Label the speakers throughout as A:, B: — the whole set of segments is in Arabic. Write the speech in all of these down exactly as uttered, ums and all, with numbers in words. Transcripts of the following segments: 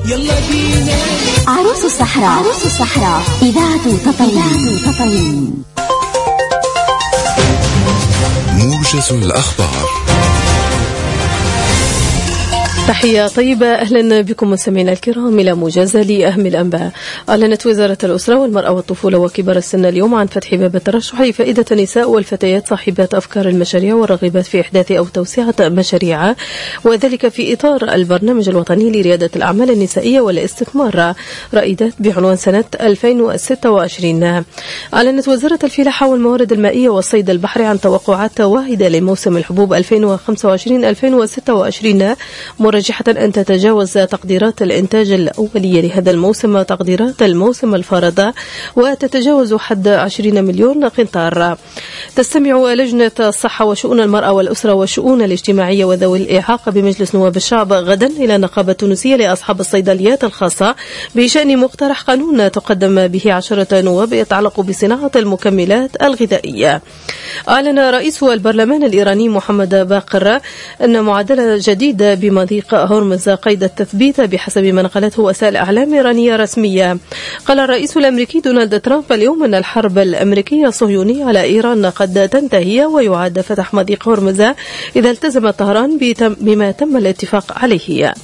A: يلا بينا.
B: عروس الصحراء، عروس الصحراء، إذاعة تطاوين. تطاوين
C: موجز الأخبار.
D: تحية طيبة، أهلا بكم مستمعينا الكرام إلى موجز لأهم الأنباء. أعلنت وزارة الأسرة والمرأة والطفولة وكبار السن اليوم عن فتح باب الترشح لفائدة النساء والفتيات صاحبات أفكار المشاريع والراغبات في إحداث أو توسعة مشاريع، وذلك في إطار البرنامج الوطني لريادة الأعمال النسائية والاستثمار رائدات بعنوان سنة ألفين وستة وعشرين. أعلنت وزارة الفلاحة والموارد المائية والصيد البحري عن توقعات واحدة لموسم الحبوب ألفين وخمسة وعشرين ألفين وستة وعشرين، مرجحة أن تتجاوز تقديرات الإنتاج الأولية لهذا الموسم تقديرات الموسم الفارضة وتتجاوز حد عشرين مليون قنطار. تستمع لجنة الصحة وشؤون المرأة والأسرة والشؤون الاجتماعية وذوي الإعاقة بمجلس نواب الشعب غدا إلى نقابة تونسية لأصحاب الصيدليات الخاصة بشأن مقترح قانون تقدم به عشرة نواب يتعلق بصناعة المكملات الغذائية. أعلن رئيس البرلمان الإيراني محمد باقر أن معادلة جديدة بمضيق هرمز قيد التثبيت بحسب ما نقلته وسائل أعلام إيرانية رسمية. قال الرئيس الأمريكي دونالد ترامب اليوم أن الحرب الأمريكية الصهيونية على إيران قد تنتهي ويعاد فتح مضيق هرمز إذا التزم طهران بما تم الاتفاق عليه.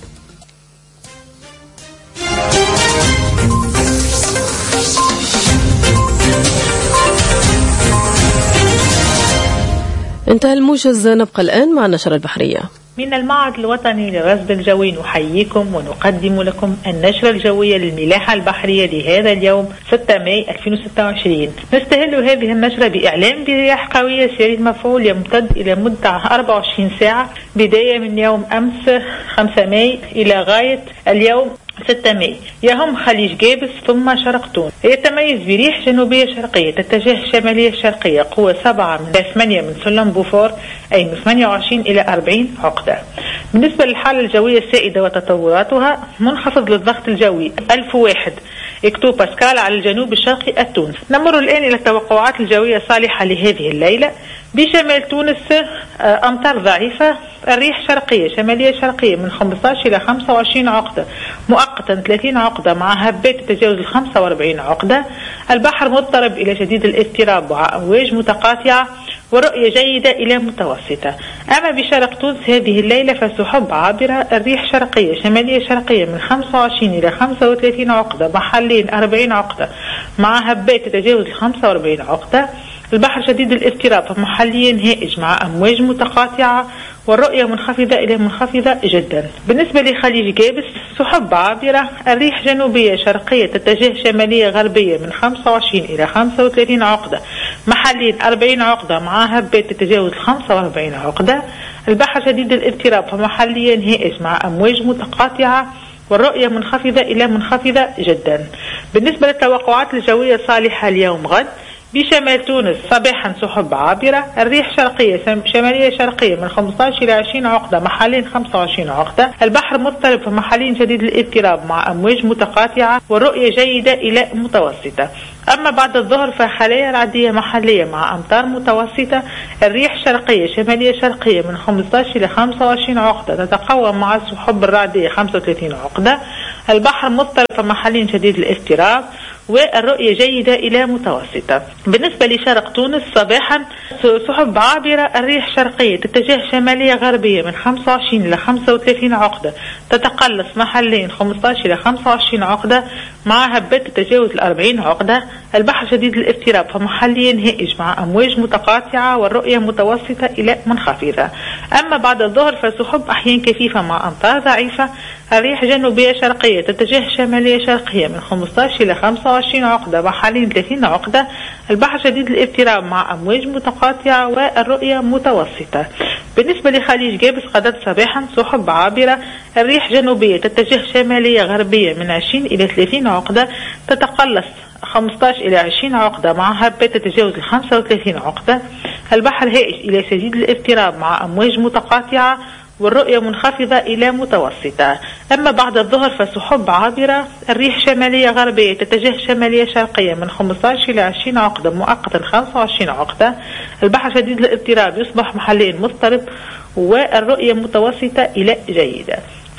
D: انتهى الموجز، نبقى الآن مع النشرة البحرية.
E: من المعهد الوطني للرصد الجوي نحييكم ونقدم لكم النشرة الجوية للملاحة البحرية لهذا اليوم ستة ماي ألفين وستة وعشرين. نستهل هذه النشرة بإعلام برياح قوية سريع المفعول يمتد إلى مدة أربعة وعشرين ساعة بداية من يوم أمس خمسة ماي إلى غاية اليوم ستة ماي، يهم خليج جابس ثم شرق تونس. يتميز بريح جنوبية شرقية تتجه شمالية شرقية قوة سبعة من ثمانية من سلم بوفور أي من ثمانية وعشرين إلى أربعين عقدة. بالنسبة للحالة الجوية السائدة وتطوراتها، منخفض للضغط الجوي ألف وواحد اكتو باسكال على الجنوب الشرقي التونسي. نمر الآن إلى التوقعات الجوية الصالحة لهذه الليلة. بشمال تونس أمطار ضعيفة، الريح شرقية شمالية شرقية من خمسة عشر إلى خمسة وعشرين عقدة، مؤقتا ثلاثين عقدة مع هبات تتجاوز ال خمسة وأربعين عقدة. البحر مضطرب إلى شديد الاضطراب وأمواج متقاطعة ورؤية جيدة إلى متوسطة. أما بشرق تونس هذه الليلة فسحب عابرة، الريح شرقية شمالية شرقية من خمسة وعشرين إلى خمسة وثلاثين عقدة محلين أربعين عقدة مع هبات تتجاوز ال خمسة وأربعين عقدة. البحر شديد الاضطراب فمحليا هائج مع أمواج متقاطعة والرؤية منخفضة إلى منخفضة جدا. بالنسبة لخليج جابس سحب عابرة، الريح جنوبية شرقية تتجه شمالية غربية من خمسة وعشرين إلى خمسة وثلاثين عقدة محليا أربعين عقدة مع هبات تتجاوز خمسة وأربعين عقدة. البحر شديد الاضطراب فمحليا هائج مع أمواج متقاطعة والرؤية منخفضة إلى منخفضة جدا. بالنسبة للتوقعات الجوية الصالحة اليوم غد، بشمال تونس صباحا سحب عابرة، الريح شرقية شمالية شرقية من خمسة عشر إلى عشرين عقدة محلين خمسة وعشرين عقدة. البحر مضطرب في محلين شديد الاضطراب مع أمواج متقاطعة والرؤية جيدة إلى متوسطة. أما بعد الظهر فخلايا رعدية محلية مع أمطار متوسطة، الريح شرقية شمالية شرقية من خمسة عشر إلى خمسة وعشرين عقدة تتقوى مع السحب الرعدية خمسة وثلاثين عقدة. البحر مضطرب في محلين شديد الاضطراب والرؤية جيدة إلى متوسطة. بالنسبة لشرق تونس صباحا سحب عابرة، الريح شرقية تتجه شمالية غربية من خمسة وعشرين إلى خمسة وثلاثين عقدة تتقلص محلين خمسة عشر إلى خمسة وعشرين عقدة مع هبات تتجاوز الأربعين عقدة. البحر شديد الاضطراب فمحليا هائج مع أمواج متقاطعة والرؤية متوسطة إلى منخفضة. أما بعد الظهر فسحب أحيان كثيفة مع أمطار ضعيفة، الريح جنوبية شرقية تتجه شمالية شرقية من خمسة عشر إلى خمسة وعشرين عقدة محلين ثلاثين عقدة. البحر شديد الاضطراب مع أمواج متقاطعة والرؤية متوسطة. بالنسبة لخليج جابس غدا صباحا سحب عابرة، الريح جنوبية تتجه شمالية غربية من عشرين إلى ثلاثين عقدة تتقلص خمسة عشر إلى عشرين عقدة مع هبات تتجاوز خمسة وثلاثين عقدة. البحر هائج إلى شديد الاضطراب مع أمواج متقاطعة والرؤية منخفضة إلى متوسطة. أما بعد الظهر فسحب عابرة، الريح شمالية غربية تتجه شمالية شرقية من خمسة عشر إلى عشرين عقدة مؤقتا خمسة وعشرين عقدة. البحر شديد الاضطراب يصبح محليا مضطرب والرؤية متوسطة إلى جيدة.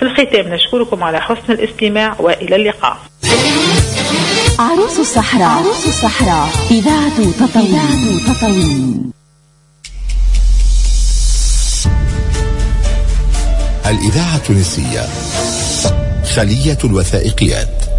E: في الختام نشكركم على حسن الاستماع وإلى اللقاء.
B: عروس الصحراء، عروس الصحراء، إذاعة تطاوين. تطاوين.
C: الإذاعة التونسية خلية الوثائقيات.